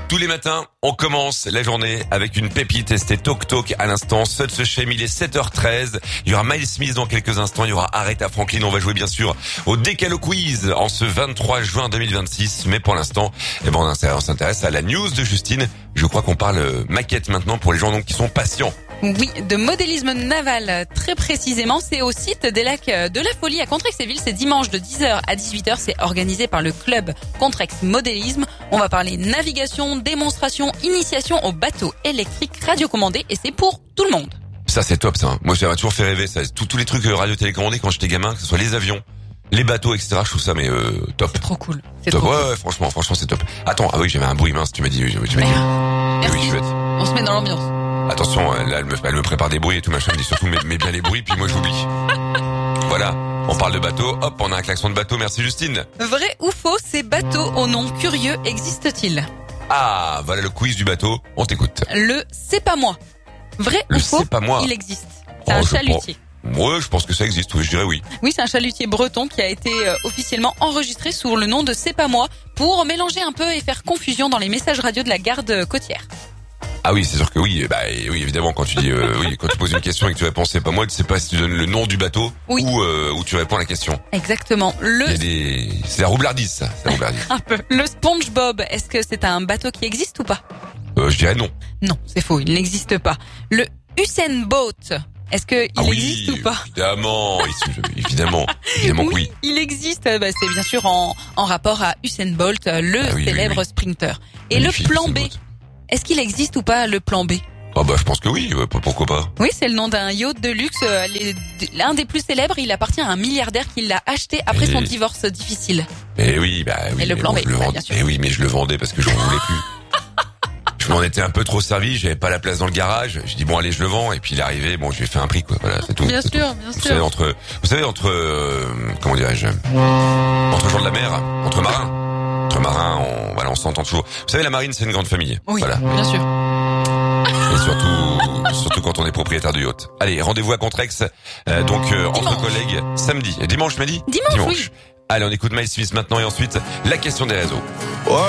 Tous les matins, on commence la journée avec une pépite et c'était Talk Talk à l'instant. Sud se Shame, il est 7h13. Il y aura Miles Smith dans quelques instants. Il y aura Aretha Franklin. On va jouer bien sûr au Décalo Quiz en ce 23 juin 2026. Mais pour l'instant, on s'intéresse à la news de Justine. Je crois qu'on parle maquette maintenant pour les gens donc qui sont patients. Oui, de modélisme naval, très précisément. C'est au site des lacs de la Folie à Contrexéville. C'est dimanche de 10h à 18h. C'est organisé par le club Contrex Modélisme. On va parler navigation, démonstration, initiation au bateau électrique radiocommandé et c'est pour tout le monde. Ça, c'est top, ça. Moi, ça m'a toujours fait rêver, ça. Tous les trucs radio-télécommandés quand j'étais gamin, que ce soit les avions, les bateaux, etc. Je trouve ça, mais top. C'est trop cool. C'est top. trop cool. Ouais, franchement, c'est top. Attends, ah oui, j'avais un bruit mince, tu m'as dit. Merci. Oui, je vais être... On se met dans l'ambiance. Attention, là, elle me prépare des bruits et tout machin, elle me dit surtout mets bien les bruits, puis moi j'oublie. Voilà, on parle de bateau, hop, on a un klaxon de bateau, merci Justine. Vrai ou faux, ces bateaux au nom curieux existent-ils? Ah, voilà le quiz du bateau, on t'écoute. Le c'est pas moi. Vrai Le ou faux, c'est pas moi. il existe. C'est un chalutier. Ouais, je pense que ça existe, oui, je dirais oui. Oui, c'est un chalutier breton qui a été officiellement enregistré sous le nom de C'est pas moi pour mélanger un peu et faire confusion dans les messages radio de la garde côtière. Ah oui, c'est sûr que oui, oui, évidemment, quand tu dis, oui, quand tu poses une question et que tu réponds c'est pas moi, tu sais pas si tu donnes le nom du bateau oui. ou tu réponds à la question. Exactement. C'est la roublardise, ça. C'est la roublardise. Un peu. Le SpongeBob, est-ce que c'est un bateau qui existe ou pas? Je dirais non. Non, c'est faux, il n'existe pas. Le Usain Bolt, est-ce que il existe ou pas? Évidemment oui. Il existe, c'est bien sûr en rapport à Usain Bolt, le célèbre sprinter. Et magnifique, le plan B, est-ce qu'il existe ou pas le plan B? Ah je pense que oui, pourquoi pas. Oui, c'est le nom d'un yacht de luxe, l'un des plus célèbres, il appartient à un milliardaire qui l'a acheté après son divorce difficile. Et oui, Et le plan B, bien sûr. Et oui, mais je le vendais parce que j'en voulais plus. Je m'en étais un peu trop servi, j'avais pas la place dans le garage. J'ai dit bon allez, je le vends et puis il est arrivé, je lui ai fait un prix quoi. Voilà, c'est tout. Bien sûr. Vous savez entre comment dirais-je, entre gens de la mer, entre marins, on s'entend toujours. Vous savez, la marine c'est une grande famille. Oui, voilà. Bien sûr. Et surtout quand on est propriétaire du yacht. Allez, rendez-vous à Contrex, entre collègues samedi, dimanche, tu m'as dit? Dimanche. Oui. Allez, on écoute Miles Smith maintenant et ensuite la question des réseaux.